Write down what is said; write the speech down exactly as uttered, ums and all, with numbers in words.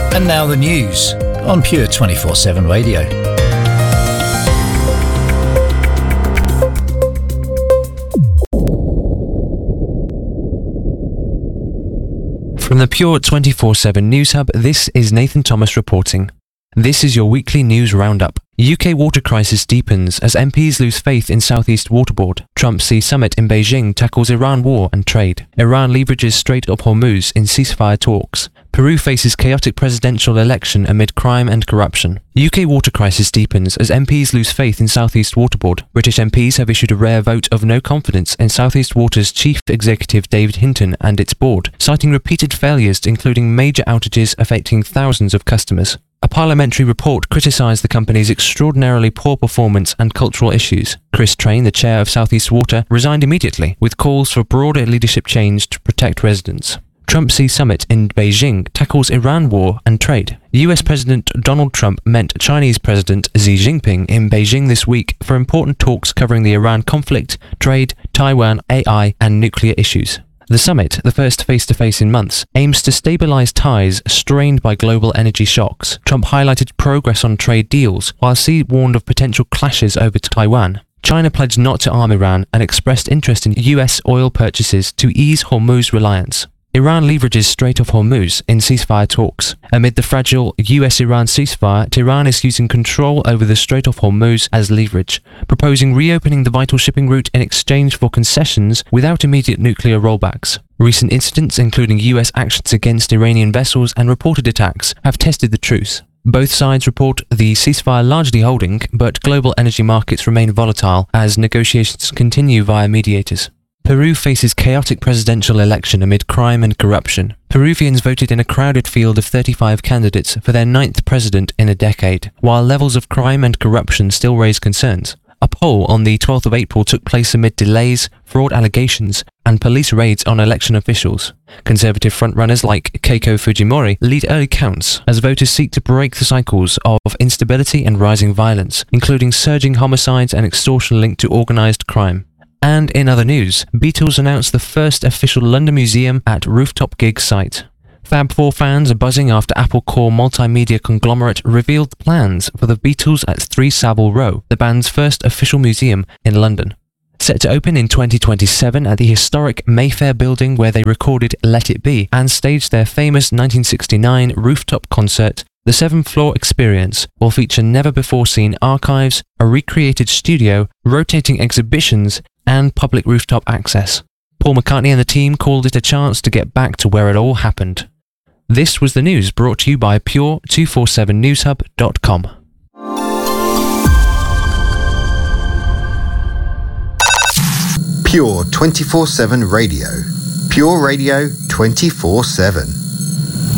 And now the news on Pure twenty-four seven Radio. From the Pure twenty-four seven News Hub, this is Nathan Thomas reporting. This is your weekly news roundup. U K water crisis deepens as M Ps lose faith in Southeast Water Board. Trump sees summit in Beijing tackles Iran war and trade. Iran leverages Strait of Hormuz in ceasefire talks. Peru faces chaotic presidential election amid crime and corruption. U K water crisis deepens as M Ps lose faith in Southeast Water Board. British M Ps have issued a rare vote of no confidence in Southeast Water's chief executive David Hinton and its board, citing repeated failures including major outages affecting thousands of customers. A parliamentary report criticised the company's extraordinarily poor performance and cultural issues. Chris Train, the chair of Southeast Water, resigned immediately, with calls for broader leadership change to protect residents. Trump sees summit in Beijing tackles Iran war and trade. U S President Donald Trump met Chinese President Xi Jinping in Beijing this week for important talks covering the Iran conflict, trade, Taiwan, A I, and nuclear issues. The summit, the first face-to-face in months, aims to stabilize ties strained by global energy shocks. Trump highlighted progress on trade deals, while Xi warned of potential clashes over Taiwan. China pledged not to arm Iran and expressed interest in U S oil purchases to ease Hormuz reliance. Iran leverages Strait of Hormuz in ceasefire talks. Amid the fragile U S-Iran ceasefire, Tehran is using control over the Strait of Hormuz as leverage, proposing reopening the vital shipping route in exchange for concessions without immediate nuclear rollbacks. Recent incidents, including U S actions against Iranian vessels and reported attacks, have tested the truce. Both sides report the ceasefire largely holding, but global energy markets remain volatile as negotiations continue via mediators. Peru faces chaotic presidential election amid crime and corruption. Peruvians voted in a crowded field of thirty-five candidates for their ninth president in a decade, while levels of crime and corruption still raise concerns. A poll on the twelfth of April took place amid delays, fraud allegations, and police raids on election officials. Conservative frontrunners like Keiko Fujimori lead early counts as voters seek to break the cycles of instability and rising violence, including surging homicides and extortion linked to organised crime. And in other news, Beatles announced the first official London museum at Rooftop Gig site. Fab Four fans are buzzing after Apple Corps multimedia conglomerate revealed plans for the Beatles at three Savile Row, the band's first official museum in London. Set to open in twenty twenty-seven at the historic Mayfair building where they recorded Let It Be and staged their famous nineteen sixty-nine rooftop concert, the seven-floor experience will feature never-before-seen archives, a recreated studio, rotating exhibitions, and public rooftop access. Paul McCartney and the team called it a chance to get back to where it all happened. This was the news brought to you by Pure two forty-seven news hub dot com. Pure twenty-four seven Radio. Pure Radio twenty-four seven.